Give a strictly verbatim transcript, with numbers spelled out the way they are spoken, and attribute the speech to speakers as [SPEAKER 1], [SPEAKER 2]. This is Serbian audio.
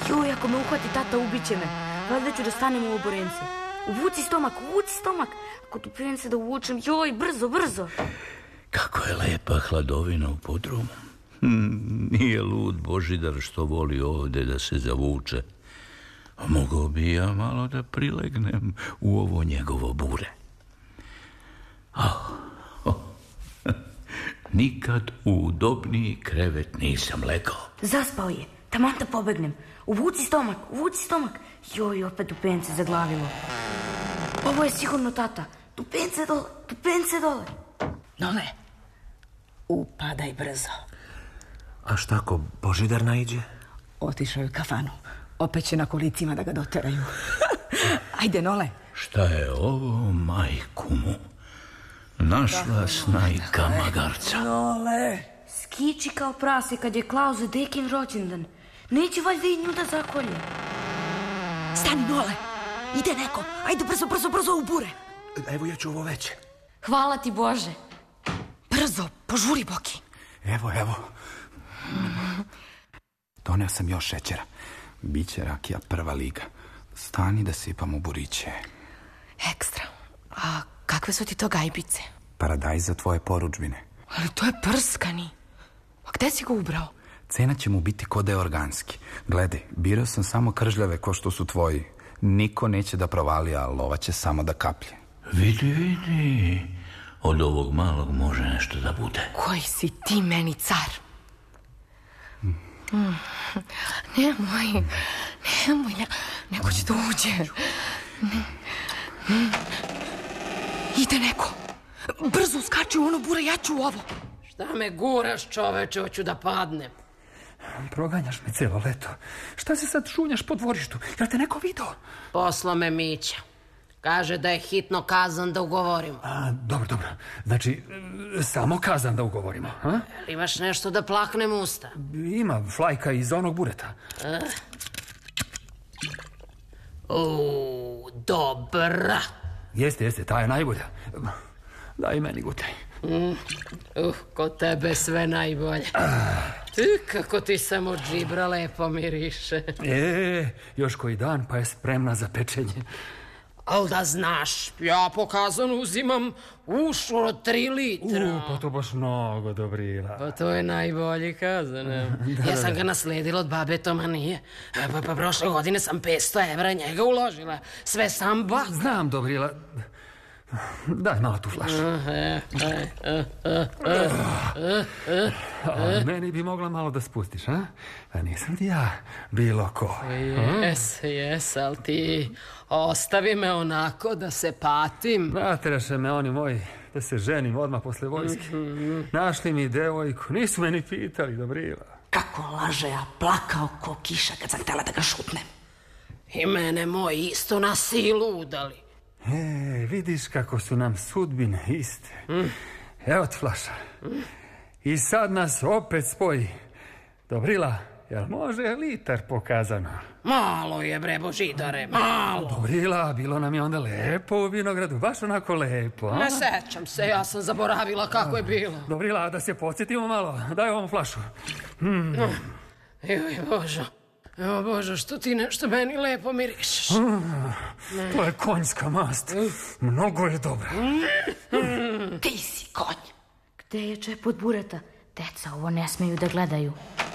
[SPEAKER 1] Joj, ako me uhvati tata, ubiće me. Valjda ću da stanem u oborence. Uvuci stomak, uvuci stomak. Ako Tupence da uvučem, joj, brzo, brzo.
[SPEAKER 2] Kako je lepa hladovina u podrumu. Hmm, nije lud Božidar što voli ovde da se zavuče. A mogao bi ja malo da prilegnem u ovo njegovo bure. Oh, oh. Nikad u udobniji krevet nisam legao.
[SPEAKER 1] Zaspao je, taman da pobegnem. Uvuci stomak, uvuci stomak. Joj, opet Tupence zaglavilo. Ovo je sigurno tata. Tupence dole, Tupence dole.
[SPEAKER 3] Nole, upadaj brzo.
[SPEAKER 4] A šta ako Božidar naiđe?
[SPEAKER 3] Otišao je u kafanu. Opet će na kolicima da ga doteraju. Ajde, Nole.
[SPEAKER 2] Šta je ovo, majku mu? Našla snajka magarca.
[SPEAKER 3] Nole.
[SPEAKER 1] Skiči kao prase kad je Klauze dekin rođendan. Neće valjda i nju da zakolje.
[SPEAKER 3] Stani, Nole. Ide neko. Ajde, brzo, brzo, brzo u bure.
[SPEAKER 4] Evo, ja ću ovo veće.
[SPEAKER 1] Hvala ti, Bože.
[SPEAKER 3] Brzo, požuri, Boki.
[SPEAKER 4] Evo, evo. Doneo sam još šećera. Biće rakija prva liga. Stani da sipam u buriće.
[SPEAKER 3] Ekstra. A kakve su ti to gajbice?
[SPEAKER 4] Paradajz za tvoje porudžbine.
[SPEAKER 3] Ali to je prskani. A gde si ga ubrao?
[SPEAKER 4] Cena će mu biti ko da je organski. Gledaj, birao sam samo kržljave ko što su tvoji. Niko neće da provali, a lova će samo da kaplje.
[SPEAKER 2] Vidi, vidi. Od ovog malog može nešto da bude.
[SPEAKER 3] Koji si ti meni car? Mm. Nemoj, nemoj, ne, neko će da uđe. Ne. Mm. Ide neko. Brzo uskači u ono bura, ja ću u ovo.
[SPEAKER 5] Šta me guraš, čoveče, hoću da padnem.
[SPEAKER 6] Proganjaš me celo leto. Šta se sad šunjaš po dvorištu? Jel te neko video?
[SPEAKER 5] Posla me Mića. Kaže da je hitno kazan da ugovorimo.
[SPEAKER 6] A, dobro, dobro. Znači, samo kazan da ugovorimo, a?
[SPEAKER 5] Imaš nešto da plaknem usta?
[SPEAKER 6] Ima flajka iz onog bureta.
[SPEAKER 5] Uuu, dobra.
[SPEAKER 6] Jeste, jeste, ta je najbolja. Daj meni gutaj.
[SPEAKER 5] Mm. Uh, kod tebe sve najbolje. Ti, kako ti samo džibra lepo miriše.
[SPEAKER 6] E, još koji dan pa je spremna za pečenje.
[SPEAKER 5] Al da znaš, ja pokazano uzimam ušu od tri litra.
[SPEAKER 6] U, pa to baš mnogo, Dobrila.
[SPEAKER 5] Pa to je najbolji kazan.
[SPEAKER 6] da,
[SPEAKER 5] Ja sam
[SPEAKER 6] da,
[SPEAKER 5] ga nasledila od babe Tomanije. Pa, pa prošle godine sam petsto evra njega uložila. Sve sam bak.
[SPEAKER 6] Znam, Dobrila. Daj malo tu flašu. A meni bi mogla malo da spustiš, a? A nisam ti ja bilo ko.
[SPEAKER 5] Jes, jes, ali ti ostavi me onako da se patim.
[SPEAKER 6] Nateraše me oni moji da se ženim odmah posle vojske. Našli mi devojku, nisu me ni pitali, Dobrila.
[SPEAKER 3] Kako laže, a plakao ko kiša kad sam htjela da ga šutnem.
[SPEAKER 5] I mene moji isto na silu udali.
[SPEAKER 6] E, vidiš kako su nam sudbine iste. Mm. Evo ti flaša. Mm. I sad nas opet spoji. Dobrila, jel može litar pokazano?
[SPEAKER 5] Malo je, bre, Božidare, malo.
[SPEAKER 6] Dobrila, bilo nam je onda lepo u vinogradu, baš onako lepo. A?
[SPEAKER 5] Ne sećam se, ja sam zaboravila kako je bilo.
[SPEAKER 6] Dobrila, da se podsjetimo malo. Daj ovom flašu. Mm.
[SPEAKER 5] Joj, Božo. Evo, Božo, što ti nešto meni lepo mirišeš?
[SPEAKER 6] Mm, to je konjska mast. Mnogo je dobra.
[SPEAKER 3] Ti si konj.
[SPEAKER 1] Gde je čep od bureta? Deca ovo ne smeju da gledaju.